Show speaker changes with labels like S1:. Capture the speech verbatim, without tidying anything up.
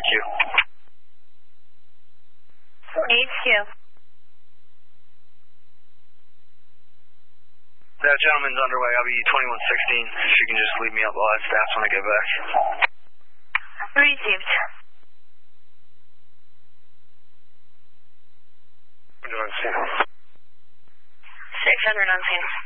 S1: queue.
S2: H Q.
S1: That gentleman's underway. I'll be twenty-one sixteen. If you can just leave me up while I staff when I get back.
S2: Received.
S1: On scene.
S2: six hundred on scene.